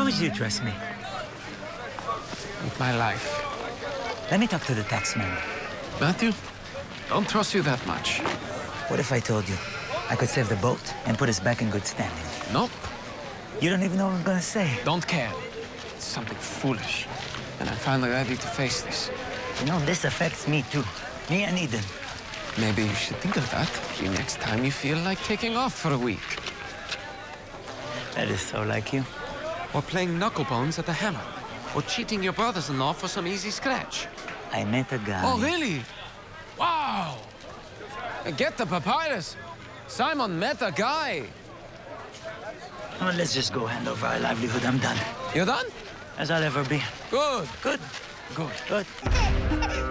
How would you trust me? With my life. Let me talk to the taxman. Matthew, don't trust you that much. What if I told you I could save the boat and put us back in good standing? Nope. You don't even know what I'm gonna say. Don't care. It's something foolish. And I'm finally ready to face this. You know, this affects me too. Me and Eden. Maybe you should think of that the next time you feel like taking off for a week. That is so like you. Or playing knucklebones at the hammer. Or cheating your brothers-in-law for some easy scratch. I met a guy. Oh, really? Wow! Get the papyrus. Simon met a guy. Well, let's just go hand over our livelihood. I'm done. You done? As I'll ever be. Good. Good. Good. Good.